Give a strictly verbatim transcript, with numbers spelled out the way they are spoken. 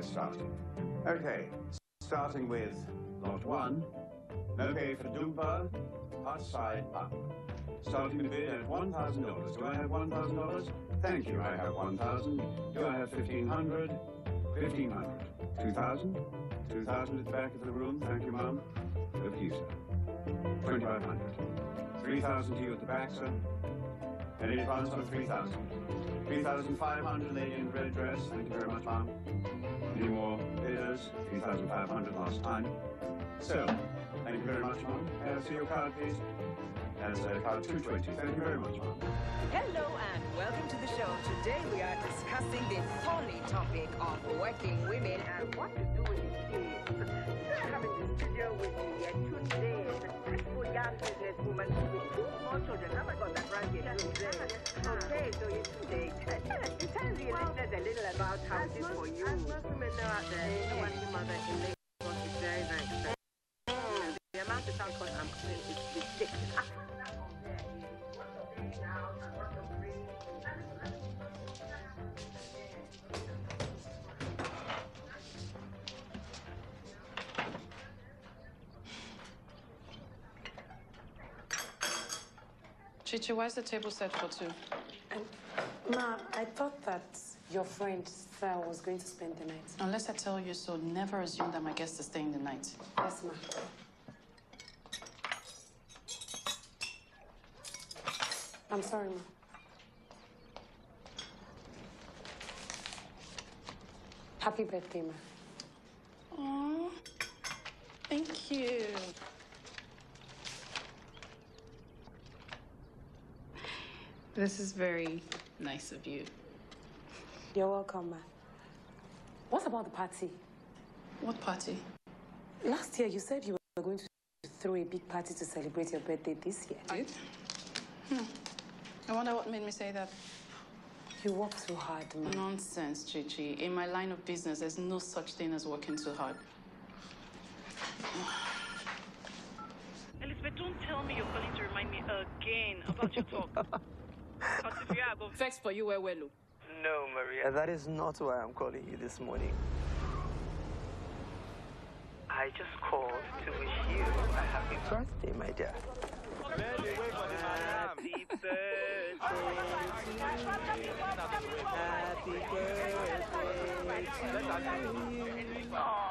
get started. Okay, starting with lot one. No pay for Doompa, hot side up. Starting the bid at one thousand dollars. Do I have one thousand dollars? Thank you, I have one thousand dollars. Do I have fifteen hundred dollars? fifteen hundred dollars. two thousand dollars? two thousand dollars at the back of the room. Thank you, Mum. Over to you, sir. twenty-five hundred dollars. three thousand dollars to you at the back, sir. And in advance on three thousand dollars. three thousand five hundred dollars, lady in the red dress. Thank you very much, Mum. Any more bidders? three thousand five hundred dollars last time. So, thank you very much, Mum. May I see your card, please? That's uh, card two twenty. Thank you very much, Mum. Hello and welcome to the show. Today we are discussing the thorny topic of working women and what to do with these kids. I have in the studio with me here today a successful young businesswoman with two small children. Have I got that right? Okay, so you today, tell the listeners a little about how it is for you. As most women know out there, the working mother in Lagos is very, very expensive. The amount of time cost I'm paying is ridiculous. Chichi, why is the table set for two? Um, Ma, I thought that your friend Sal was going to spend the night. Unless I tell you so, never assume that my guest is staying the night. Yes, Ma. I'm sorry, Ma. Happy birthday, Ma. Aww, thank you. This is very nice of you. You're welcome, Ma. What about the party? What party? Last year, you said you were going to throw a big party to celebrate your birthday this year. I did? Hmm. I wonder what made me say that. You work too hard, Ma. Nonsense, Chichi. In my line of business, there's no such thing as working too hard. Elizabeth, don't tell me you're calling to remind me again about your talk. Vex for you, well, well. No, Maria, that is not why I'm calling you this morning. I just called to wish you a happy birthday, my dear. Happy birthday to you. Happy birthday to you.